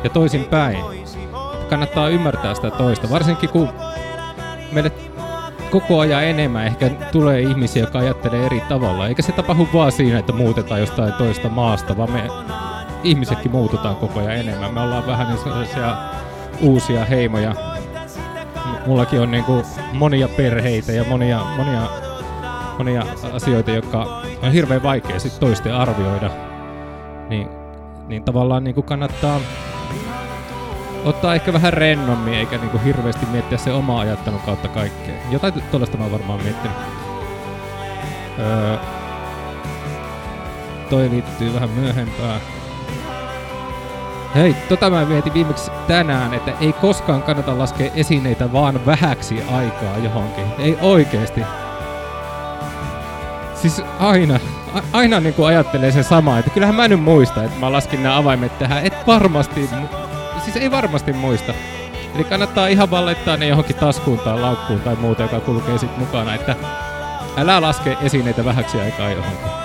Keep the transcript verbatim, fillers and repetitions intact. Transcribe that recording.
ja toisinpäin. Kannattaa ymmärtää sitä toista, varsinkin kun meille koko ajan enemmän ehkä tulee ihmisiä, jotka ajattelee eri tavalla. Eikä se tapahdu vaan siinä, että muutetaan jostain toista maasta, vaan me ihmisetkin muututaan koko ajan enemmän. Me ollaan vähän niin sellaisia uusia heimoja. Mullakin on niin kuin monia perheitä ja monia, monia, monia asioita, jotka on hirveän vaikea sit toisten arvioida. Niin, niin tavallaan niin kuin kannattaa ottaa ehkä vähän rennommin, eikä niin kuin hirveästi miettiä se oma ajattelun kautta kaikkea. Jotain tuollaista mä oon varmaan miettinyt. Öö, toi liittyy vähän myöhempään. Hei, tota mä mietin viimeksi tänään, että ei koskaan kannata laskea esineitä vaan vähäksi aikaa johonkin. Ei oikeesti. Siis aina, a- aina niin kuin ajattelee se sama, että kyllähän mä nyt muista, että mä laskin nämä avaimet tähän. Et varmasti, siis ei varmasti muista. Eli kannattaa ihan vaan laittaa ne johonkin taskuun tai laukkuun tai muuta, joka kulkee sit mukana, että älä laske esineitä vähäksi aikaa johonkin.